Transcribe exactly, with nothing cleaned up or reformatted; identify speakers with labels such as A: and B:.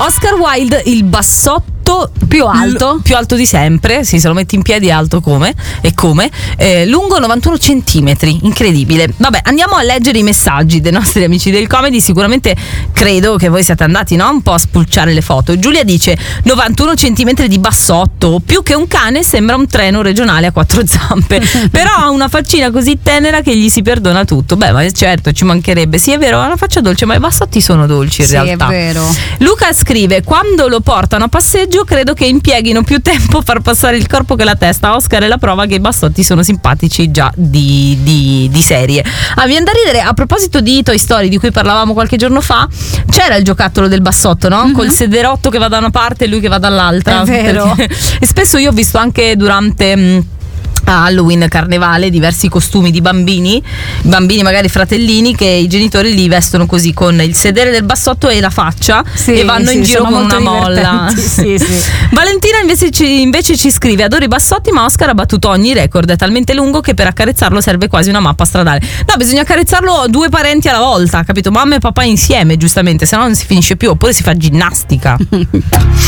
A: Oscar Wilde, il bassotto
B: più alto
A: l- più alto di sempre, sì, se lo metti in piedi alto come e come eh, lungo novantuno centimetri, incredibile. Vabbè, andiamo a leggere i messaggi dei nostri amici del comedy. Sicuramente credo che voi siate andati, no, un po' a spulciare le foto. Giulia dice novantuno centimetri di bassotto, più che un cane, sembra un treno regionale a quattro zampe. Però ha una faccina così tenera che gli si perdona tutto. Beh, ma certo, ci mancherebbe. Sì, è vero, ha una faccia dolce, ma i bassotti sono dolci in
B: sì,
A: realtà.
B: È vero.
A: Luca scrive: quando lo portano a passeggio credo che impieghino più tempo a far passare il corpo che la testa. Oscar è la prova che i bassotti sono simpatici già di, di, di serie. Ah, mi viene da ridere, a proposito di Toy Story di cui parlavamo qualche giorno fa, c'era il giocattolo del bassotto, no? Mm-hmm. Col sederotto che va da una parte e lui che va dall'altra.
B: È vero.
A: Perché, e spesso io ho visto anche durante mh, a Halloween, carnevale, diversi costumi di bambini, bambini magari fratellini, che i genitori li vestono così con il sedere del bassotto e la faccia,
B: sì,
A: e vanno
B: sì,
A: in giro con una
B: divertenti.
A: molla.
B: Sì, sì.
A: Valentina invece ci, invece ci scrive: adoro i bassotti, ma Oscar ha battuto ogni record, è talmente lungo che per accarezzarlo serve quasi una mappa stradale. No, bisogna accarezzarlo due parenti alla volta, capito? Mamma e papà insieme, giustamente, se no non si finisce più, oppure si fa ginnastica.